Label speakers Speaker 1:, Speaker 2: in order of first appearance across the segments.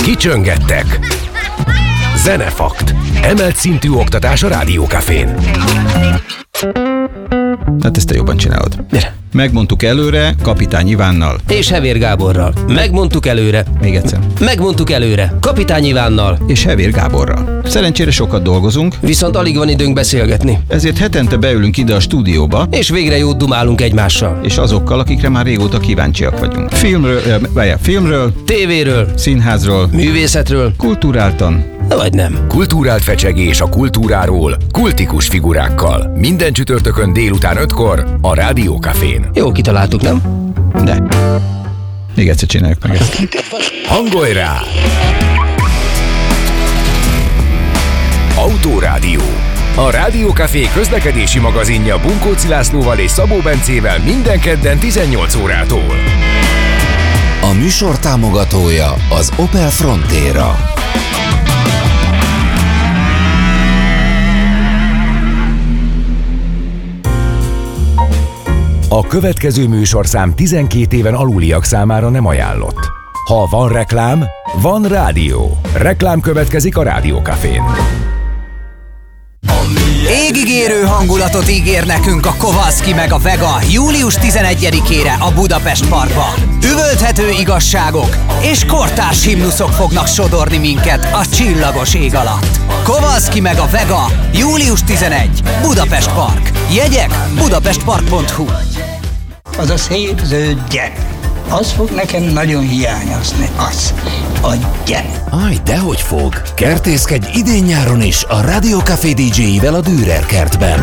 Speaker 1: Kicsöngettek. Zenefakt. Emelt szintű oktatás a Rádiókafén.
Speaker 2: Hát ezt te jobban csinálod.
Speaker 3: Gyere.
Speaker 2: Megmondtuk előre Kapitány Ivánnal.
Speaker 3: És Hevér Gáborral. Megmondtuk előre.
Speaker 2: Még egyszer.
Speaker 3: Megmondtuk előre. Kapitány Ivánnal.
Speaker 2: És Hevér Gáborral. Szerencsére sokat dolgozunk,
Speaker 3: Viszont alig van időnk beszélgetni.
Speaker 2: ezért hetente beülünk ide a stúdióba,
Speaker 3: És végre jót dumálunk egymással.
Speaker 2: és azokkal, akikre már régóta kíváncsiak vagyunk. Filmről,
Speaker 3: Tévéről,
Speaker 2: színházról,
Speaker 3: művészetről,
Speaker 2: kulturáltan.
Speaker 3: vagy nem.
Speaker 1: Kulturált fecsegés a kultúráról, kultikus figurákkal. Minden csütörtökön délután 5-kor a Rádiókafén.
Speaker 3: Jó kitaláltuk, nem?
Speaker 2: De. Még egyszer csináljuk meg ezt.
Speaker 1: Hangolj rá! Autórádió. A Rádiókafé közlekedési magazinja Bunkóczi Lászlóval és Szabó Bencével minden kedden 18 órától.
Speaker 4: A műsor támogatója az Opel Frontera.
Speaker 1: A következő műsorszám 12 éven aluliak számára nem ajánlott. Ha van reklám, van rádió. Reklám következik a Rádiókafén.
Speaker 5: Égigérő hangulatot ígér nekünk a Kowalski meg a Vega július 11-ére a Budapest Parkba. Üvölthető igazságok és kortárs himnuszok fognak sodorni minket a csillagos ég alatt. Kowalski meg a Vega július 11. Budapest Park. Jegyek budapestpark.hu.
Speaker 6: Az a szép zöld gyep. Az fog nekem nagyon hiányozni. Az. A gyep.
Speaker 4: Aj, dehogy fog! Kertészkedj idén-nyáron is a Rádiókafé DJ-ivel a Dürer kertben.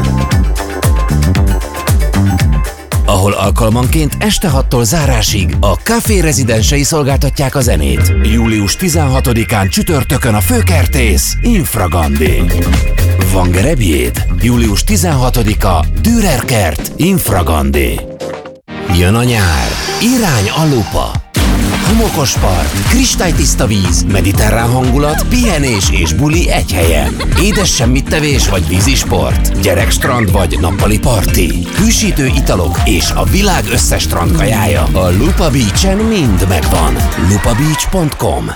Speaker 4: Ahol alkalmanként este 6-tól zárásig a Café rezidensei szolgáltatják a zenét. Július 16-án csütörtökön a főkertész Infragandi. Van gerebjéd? Július 16-a Dürer kert Infragandi. Jön a nyár. Irány a lupa. Homokos park, kristálytiszta víz, mediterrán hangulat, pihenés és buli egy helyen. Édes semmittevés vagy vízisport, gyerekstrand vagy nappali parti, hűsítő italok és a világ összes strandkajája. A Lupa Beach-en mind megvan. lupabeach.com.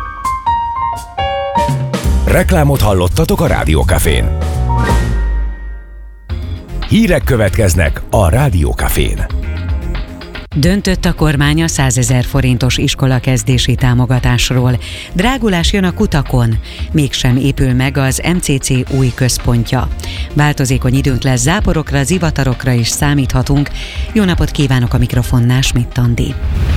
Speaker 1: Reklámot hallottatok a Rádiókafén. Hírek következnek a Rádiókafén.
Speaker 7: Döntött a kormány a 100 000 forintos iskolakezdési támogatásról. Drágulás jön a kutakon, mégsem épül meg az MCC új központja. Változékony időnk lesz, záporokra, zivatarokra is számíthatunk. Jó napot kívánok, a mikrofonnál Schmidt Andi.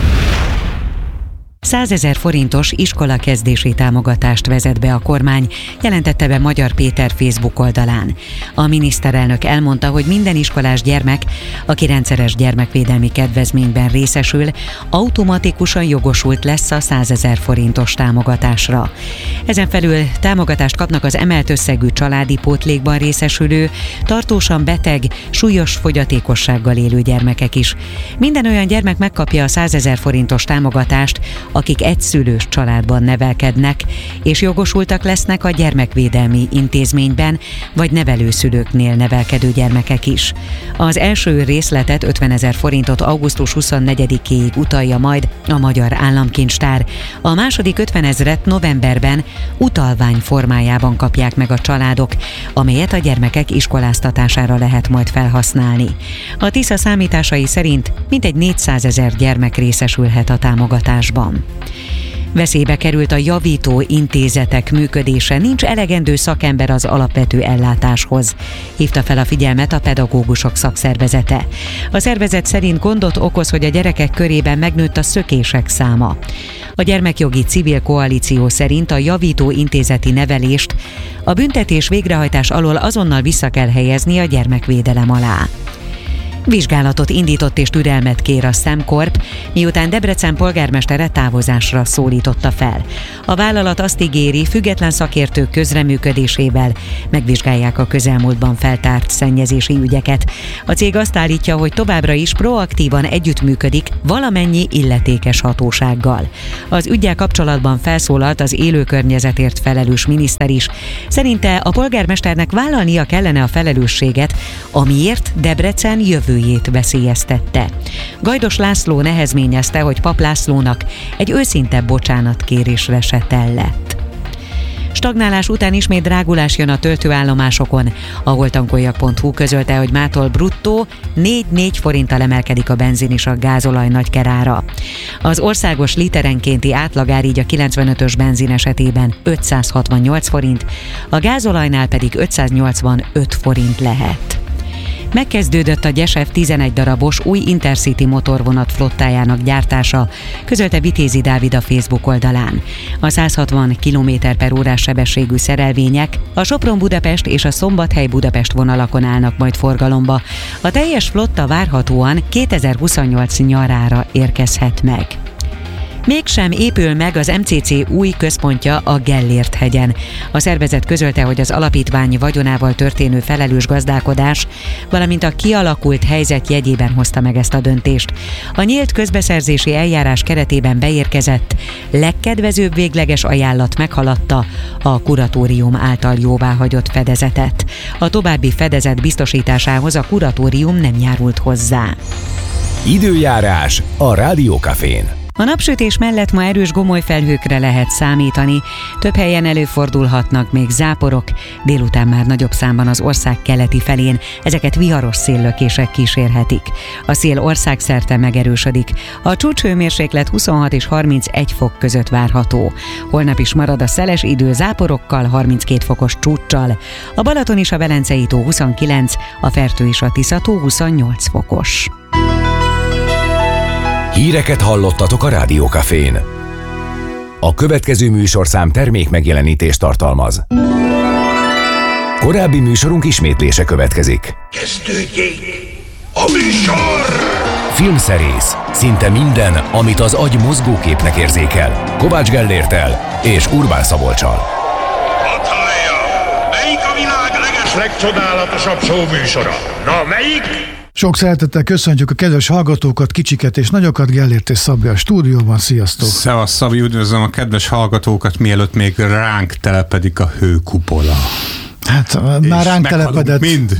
Speaker 7: 100 000 forintos iskolakezdési támogatást vezet be a kormány, jelentette be Magyar Péter Facebook oldalán. A miniszterelnök elmondta, hogy minden iskolás gyermek, aki rendszeres gyermekvédelmi kedvezményben részesül, automatikusan jogosult lesz a 100 000 forintos támogatásra. Ezen felül támogatást kapnak az emelt összegű családi pótlékban részesülő, tartósan beteg, súlyos fogyatékossággal élő gyermekek is. Minden olyan gyermek megkapja a 100 000 forintos támogatást, akik egyszülős családban nevelkednek, és jogosultak lesznek a gyermekvédelmi intézményben vagy nevelőszülőknél nevelkedő gyermekek is. Az első részletet 50 000 forintot augusztus 24-éig utalja majd a Magyar Államkincstár. A második 50 000-et novemberben utalvány formájában kapják meg a családok, amelyet a gyermekek iskoláztatására lehet majd felhasználni. A TISZA számításai szerint mintegy 400 000 gyermek részesülhet a támogatásban. Veszélybe került a javító intézetek működése, nincs elegendő szakember az alapvető ellátáshoz, hívta fel a figyelmet a pedagógusok szakszervezete. A szervezet szerint gondot okoz, hogy a gyerekek körében megnőtt a szökések száma. A Gyermekjogi Civil Koalíció szerint a javító intézeti nevelést a büntetés végrehajtás alól azonnal vissza kell helyezni a gyermekvédelem alá. Vizsgálatot indított és türelmet kér a SemCorp, miután Debrecen polgármestere távozásra szólította fel. A vállalat azt ígéri, független szakértők közreműködésével megvizsgálják a közelmúltban feltárt szennyezési ügyeket. A cég azt állítja, hogy továbbra is proaktívan együttműködik valamennyi illetékes hatósággal. Az üggyel kapcsolatban felszólalt az élőkörnyezetért felelős miniszter is. Szerinte a polgármesternek vállalnia kellene a felelősséget, amiért Debrecen jövő jövőjét veszélyeztette. Gajdos László nehezményezte, hogy Pap Lászlónak egy őszinte bocsánatkérésre se tellett. Stagnálás után ismét drágulás jön a töltőállomásokon. A holtankoljak.hu közölte, hogy mától bruttó 4-4 forinttal emelkedik a benzin és a gázolaj nagykerára. Az országos literenkénti átlagár így a 95-ös benzin esetében 568 forint, a gázolajnál pedig 585 forint lehet. Megkezdődött a Gyesev 11 darabos új Intercity motorvonat flottájának gyártása, közölte Vitézi Dávid a Facebook oldalán. A 160 km/h sebességű szerelvények a Sopron-Budapest és a Szombathely-Budapest vonalakon állnak majd forgalomba. A teljes flotta várhatóan 2028 nyarára érkezhet meg. Mégsem épül meg az MCC új központja a Gellért-hegyen. A szervezet közölte, hogy az alapítvány vagyonával történő felelős gazdálkodás, valamint a kialakult helyzet jegyében hozta meg ezt a döntést. A nyílt közbeszerzési eljárás keretében beérkezett, legkedvezőbb végleges ajánlat meghaladta a kuratórium által jóváhagyott fedezetet. A további fedezet biztosításához a kuratórium nem járult hozzá.
Speaker 1: Időjárás a Rádió Cafén.
Speaker 7: A napsütés mellett ma erős gomolyfelhőkre lehet számítani, több helyen előfordulhatnak még záporok, délután már nagyobb számban az ország keleti felén, ezeket viharos széllökések kísérhetik. A szél országszerte megerősödik, a csúcshőmérséklet 26 és 31 fok között várható. Holnap is marad a szeles idő záporokkal, 32 fokos csúccsal, a Balaton és a Velencei tó 29, a Fertő és a Tisza tó 28 fokos.
Speaker 1: Híreket hallottatok a Rádió Cafén. A következő műsorszám termék megjelenítést tartalmaz. Korábbi műsorunk ismétlése következik.
Speaker 8: Kezdődjék a műsor!
Speaker 1: Filmszerész. Szinte minden, amit az agy mozgóképnek érzékel. Kovács Gellérttel és Urbán Szabolccsal.
Speaker 8: Hadd hallja! Melyik a világ legcsodálatosabb show műsora? Na, melyik?
Speaker 9: Sok szeretettel köszöntjük a kedves hallgatókat, kicsiket és nagyokat, Gellért és Szabi a stúdióban. Sziasztok!
Speaker 2: Szevasz, Szabi, üdvözlöm a kedves hallgatókat, mielőtt még ránk telepedik a hőkupola.
Speaker 9: Hát már ránk telepedett.
Speaker 2: Mind.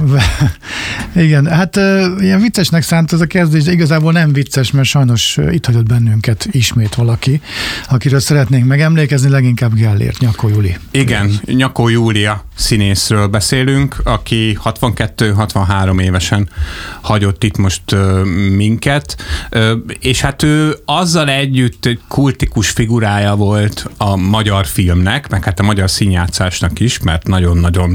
Speaker 9: Igen, hát ilyen viccesnek szánt ez a kezdés, de igazából nem vicces, mert sajnos itt hagyott bennünket ismét valaki, akiről szeretnénk megemlékezni, leginkább Gellért, Nyakó Júli.
Speaker 2: Igen, Nyakó Júlia színészről beszélünk, aki 62-63 évesen hagyott itt most minket, és hát ő azzal együtt egy kultikus figurája volt a magyar filmnek, meg hát a magyar színjátszásnak is, mert nagyon-nagyon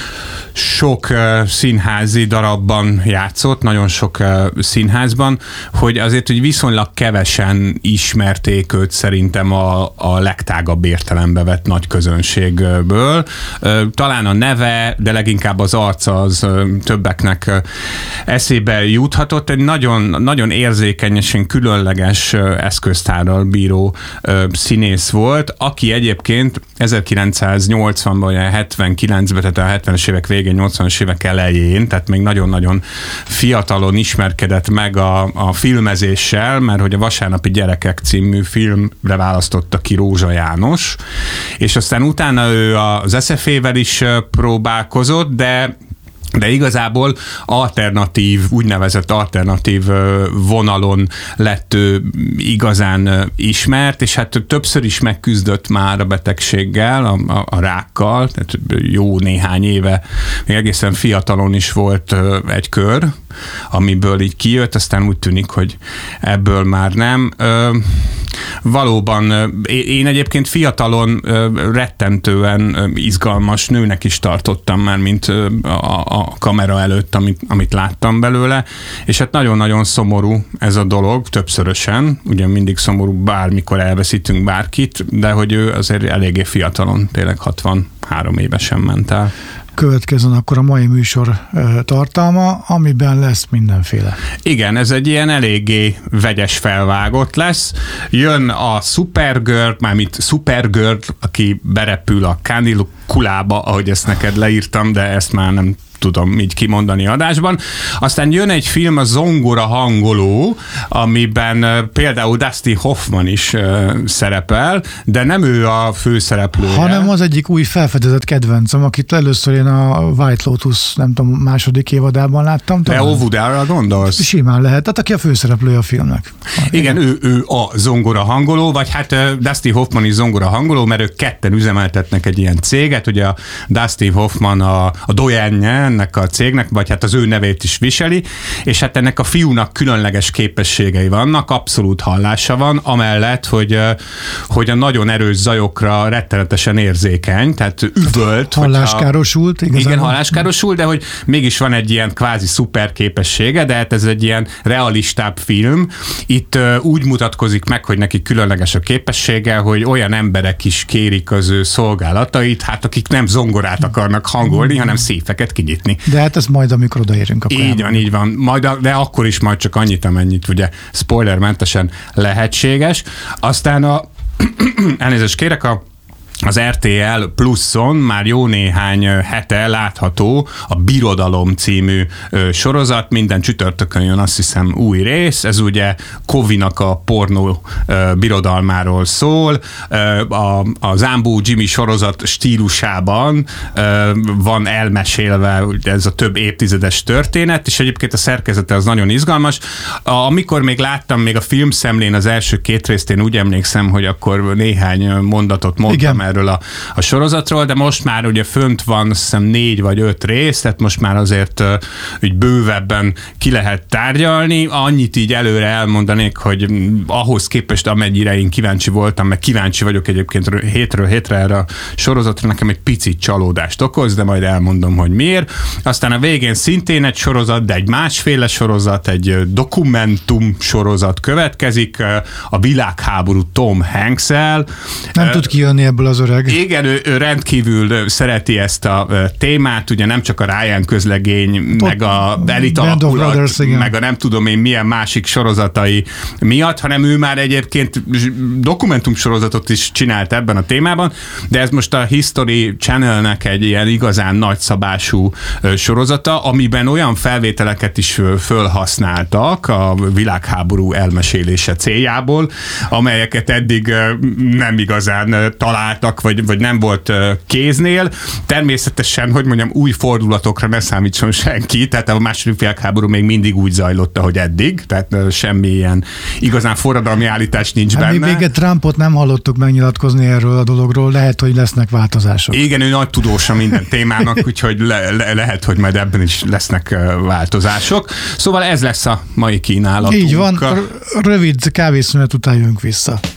Speaker 2: sok színházi darabban játszott, nagyon sok színházban, hogy azért, hogy viszonylag kevesen ismerték őt szerintem a legtágabb értelembe vett nagy közönségből. Talán a neve, de leginkább az arca az többeknek eszébe juthatott. Egy nagyon, nagyon érzékenyesen különleges eszköztárral bíró színész volt, aki egyébként 1980-ban, vagy 79-ben, tehát a 70-es évek végén, 80-as évek elején, tehát még nagyon-nagyon fiatalon ismerkedett meg a filmezéssel, mert hogy a Vasárnapi gyerekek című filmre választotta ki Rózsa János, és aztán utána ő az SZF-vel is próbálkozott, de igazából úgynevezett alternatív vonalon lett ő igazán ismert, és hát többször is megküzdött már a betegséggel, a rákkal, tehát jó néhány éve, még egészen fiatalon is volt egy kör, amiből így kijött, aztán úgy tűnik, hogy ebből már nem. Valóban, én egyébként fiatalon rettentően izgalmas nőnek is tartottam már, mint a kamera előtt, amit láttam belőle, és hát nagyon-nagyon szomorú ez a dolog, többszörösen, ugye mindig szomorú bármikor elveszítünk bárkit, de hogy ő azért eléggé fiatalon, tényleg 63 évesen ment el.
Speaker 9: Következzen akkor a mai műsor tartalma, amiben lesz mindenféle.
Speaker 2: Igen, ez egy ilyen eléggé vegyes felvágott lesz. Jön a Supergirl, mármint Supergirl, aki berepül a kanikulába, ahogy ezt neked leírtam, de ezt már nem tudom így kimondani adásban. Aztán jön egy film, a Zongora hangoló, amiben például Dustin Hoffman is szerepel, de nem ő a főszereplője.
Speaker 9: Hanem az egyik új felfedezett kedvencem, akit először én a White Lotus, nem tudom, második évadában láttam.
Speaker 2: Leo Wood-ra gondolsz?
Speaker 9: Simán lehet, tehát aki a főszereplője a filmnek.
Speaker 2: Igen, ő a zongora hangoló, vagy hát Dustin Hoffman is zongora hangoló, mert ők ketten üzemeltetnek egy ilyen céget, ugye a Dustin Hoffman a doyenje ennek a cégnek, vagy hát az ő nevét is viseli, és hát ennek a fiúnak különleges képességei vannak, abszolút hallása van, amellett, hogy a nagyon erős zajokra rettenetesen érzékeny, tehát üvölt.
Speaker 9: Halláskárosult, igazából.
Speaker 2: Igen, halláskárosult, de hogy mégis van egy ilyen kvázi szuper képessége, de hát ez egy ilyen realistább film. Itt úgy mutatkozik meg, hogy neki különleges a képessége, hogy olyan emberek is kérik az ő szolgálatait, hát akik nem zongorát akarnak hangolni, hanem széfeket kinyitni.
Speaker 9: De hát ez majd, amikor odaérünk.
Speaker 2: Így van. Majd, de akkor is majd csak annyit, amennyit ugye spoilermentesen lehetséges. Aztán elnézést kérek, az RTL Pluszon már jó néhány hete látható a Birodalom című sorozat, minden csütörtökön jön, azt hiszem, új rész, ez ugye Kovinak a pornó birodalmáról szól, a Zambó Jimmy sorozat stílusában van elmesélve ez a több évtizedes történet, és egyébként a szerkezete az nagyon izgalmas. Amikor még láttam, még a filmszemlén az első 2 részt, én úgy emlékszem, hogy akkor néhány mondatot mondtam erről a sorozatról, de most már ugye fönt van, azt hiszem 4 vagy 5 rész, tehát most már azért úgy bővebben ki lehet tárgyalni. Annyit így előre elmondanék, hogy ahhoz képest, amennyire én kíváncsi voltam, meg kíváncsi vagyok egyébként hétről hétre erre a sorozatra, nekem egy picit csalódást okoz, de majd elmondom, hogy miért. Aztán a végén szintén egy sorozat, de egy másféle sorozat, egy dokumentum sorozat következik, a világháború Tom Hanks-el.
Speaker 9: Nem tud kijönni ebből az öreg.
Speaker 2: Igen, ő rendkívül szereti ezt a témát, ugye nem csak a Ryan közlegény, meg a Elit alakulat, meg a nem tudom én milyen másik sorozatai miatt, hanem ő már egyébként dokumentum sorozatot is csinált ebben a témában, de ez most a History Channelnek egy ilyen igazán nagyszabású sorozata, amiben olyan felvételeket is fölhasználtak a világháború elmesélése céljából, amelyeket eddig nem igazán találtak, vagy nem volt kéznél. Természetesen, hogy mondjam, új fordulatokra ne számítson senki, tehát a második világháború még mindig úgy zajlott, ahogy eddig, tehát semmi ilyen igazán forradalmi állítás nincs benne.
Speaker 9: Még egy Trumpot nem hallottuk megnyilatkozni erről a dologról, lehet, hogy lesznek változások.
Speaker 2: Igen, ő nagy tudósa minden témának, úgyhogy lehet, hogy majd ebben is lesznek változások. Szóval ez lesz a mai kínálatunk.
Speaker 9: Így van, rövid kávészünet után jönk vissza.